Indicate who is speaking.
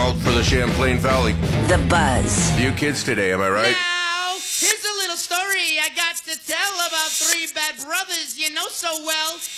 Speaker 1: out for the Champlain Valley.
Speaker 2: The Buzz.
Speaker 1: Few kids today, am I right?
Speaker 3: Now, here's a little story I got to tell about three bad brothers you know so well.